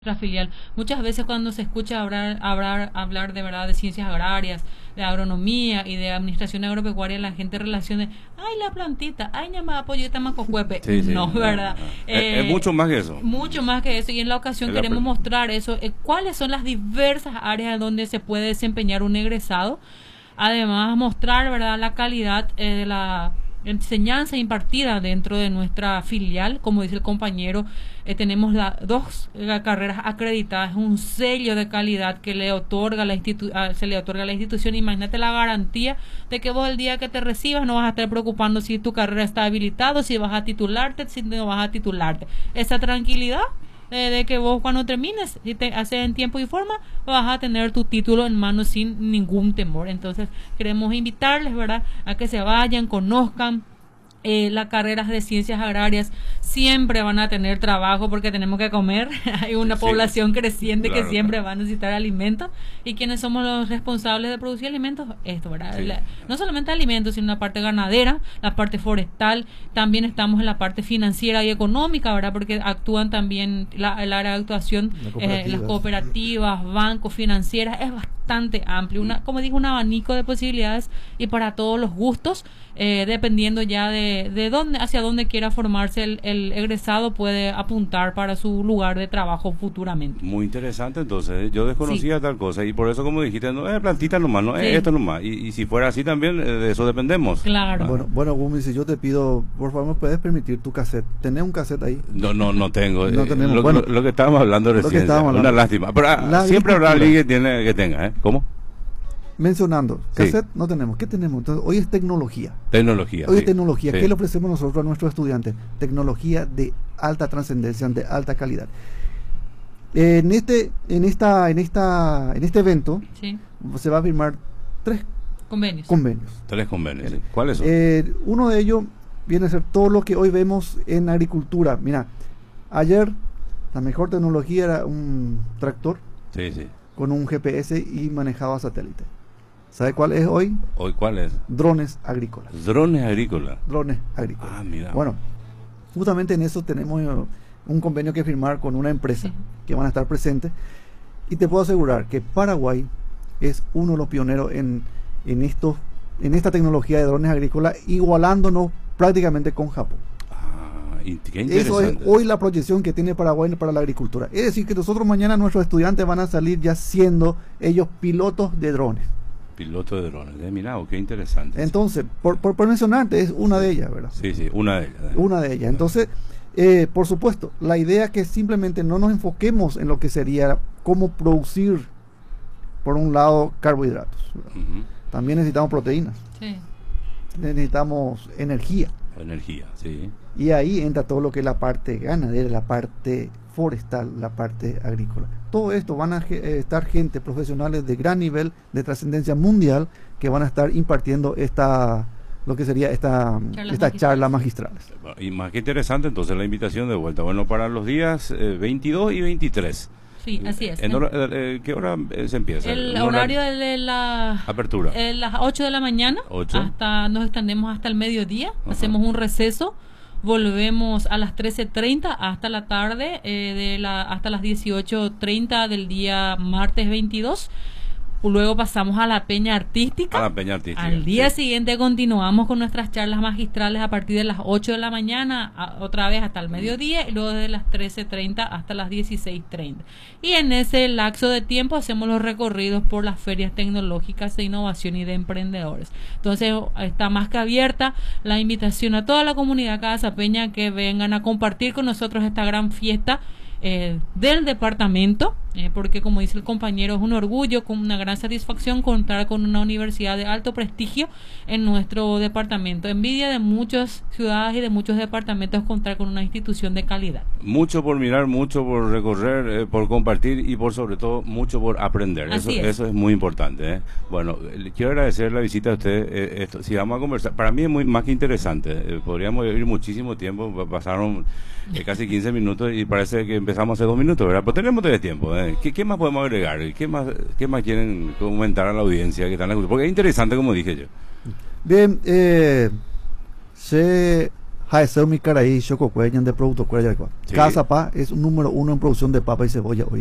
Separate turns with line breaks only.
nuestra filial. Muchas veces cuando se escucha hablar de verdad de ciencias agrarias, de agronomía y de administración agropecuaria, la gente relaciona, ay, la plantita, ay, llamada pollita macocuepe.
Sí, sí,
No, ¿verdad?
Es mucho más que eso.
Mucho más que eso. Y en la ocasión queremos mostrar eso, cuáles son las diversas áreas donde se puede desempeñar un egresado. Además, mostrar, ¿verdad?, la calidad de la enseñanza impartida dentro de nuestra filial. Como dice el compañero, tenemos dos carreras acreditadas, un sello de calidad que le otorga se le otorga a la institución. Imagínate la garantía de que vos el día que te recibas no vas a estar preocupando si tu carrera está habilitada, si vas a titularte, si no vas a titularte. Esa tranquilidad de que vos cuando termines, si te haces en tiempo y forma, vas a tener tu título en mano sin ningún temor. Entonces queremos invitarles, ¿verdad?, a que se vayan, conozcan las carreras de ciencias agrarias. Siempre van a tener trabajo porque tenemos que comer. Hay una población creciente, claro, que siempre va a necesitar alimentos, y quienes somos los responsables de producir alimentos, esto, ¿verdad? Sí. No solamente alimentos, sino la parte ganadera, la parte forestal. También estamos en la parte financiera y económica, ¿verdad?, porque actúan también el área de actuación, las cooperativas, bancos, financieras. Es bastante amplio, como digo, un abanico de posibilidades y para todos los gustos, dependiendo ya de dónde, hacia dónde quiera formarse el egresado, puede apuntar para su lugar de trabajo futuramente.
Muy interesante. Entonces, yo desconocía tal cosa, y por eso, como dijiste, no es plantita nomás, no es esto nomás, y si fuera así también, de eso dependemos.
Claro.
Bueno, Gumi, si yo te pido, por favor, ¿me puedes permitir tu cassette? ¿Tenés un cassette ahí?
No tengo.
No tenemos.
Lo que estábamos hablando recién, una lástima, pero siempre habrá alguien que tenga, ¿eh? ¿Cómo?
Mencionando, cassette no tenemos. ¿Qué tenemos? Entonces, hoy es tecnología. Hoy es tecnología. ¿Qué le ofrecemos nosotros a nuestros estudiantes? Tecnología de alta trascendencia, de alta calidad. En este evento se va a firmar tres convenios.
Tres convenios. Sí. ¿Cuáles son?
Uno de ellos viene a ser todo lo que hoy vemos en agricultura. Mira, ayer la mejor tecnología era un tractor con un GPS y manejado a satélite. ¿Sabe cuál es hoy?
¿Hoy cuál es?
Drones agrícolas.
Drones agrícolas.
Ah, mira. Bueno, justamente en eso tenemos un convenio que firmar con una empresa que van a estar presentes, y te puedo asegurar que Paraguay es uno de los pioneros en esta tecnología de drones agrícolas, igualándonos prácticamente con Japón. Eso es hoy la proyección que tiene Paraguay para la agricultura. Es decir, que nosotros mañana nuestros estudiantes van a salir ya siendo ellos pilotos de drones.
Piloto de drones, mira, qué interesante.
Entonces, por mencionarte, es una de ellas, ¿verdad?
Sí, una de ellas.
Una de ellas. Entonces, por supuesto, la idea es que simplemente no nos enfoquemos en lo que sería cómo producir, por un lado, carbohidratos. También necesitamos proteínas. Necesitamos energía. Y ahí entra todo lo que es la parte ganadera, la parte forestal, la parte agrícola. Todo esto van a estar gente profesionales de gran nivel, de trascendencia mundial, que van a estar impartiendo lo que sería esta charla magistrales.
Y más que interesante, entonces, la invitación de vuelta. Bueno, para los días 22 y 23.
Sí, así es.
¿Qué hora se empieza?
El horario de la
apertura.
Las 8 de la mañana. Nos extendemos hasta el mediodía. Hacemos un receso. Volvemos a las 13:30 hasta la tarde, hasta las 18:30 del día martes 22. Luego pasamos a la peña artística. Al día siguiente continuamos con nuestras charlas magistrales a partir de las 8 de la mañana, otra vez hasta el mediodía, y luego de las 13:30 hasta las 16:30. Y en ese lapso de tiempo hacemos los recorridos por las ferias tecnológicas de innovación y de emprendedores. Entonces está más que abierta la invitación a toda la comunidad casapeña que vengan a compartir con nosotros esta gran fiesta del departamento, porque, como dice el compañero, es un orgullo, con una gran satisfacción contar con una universidad de alto prestigio en nuestro departamento. Envidia de muchas ciudades y de muchos departamentos contar con una institución de calidad. Mucho por mirar, mucho por recorrer, por compartir, y por sobre todo mucho por aprender. Eso es muy importante. Bueno, quiero agradecer la visita a usted. Si vamos a conversar, para mí es muy más que interesante. Podríamos ir muchísimo tiempo. Pasaron casi 15 minutos y parece que empezamos hace 2 minutos, ¿verdad? Pero tenemos todavía tiempo. ¿Qué más podemos agregar? ¿Qué más quieren comentar a la audiencia que están en la cultura? Porque es interesante, como dije yo.
Bien, se Jaeseo mi caraí, choco cuellan de producto cuello. Cada Zapá es un número 1 en producción de papa y cebolla hoy.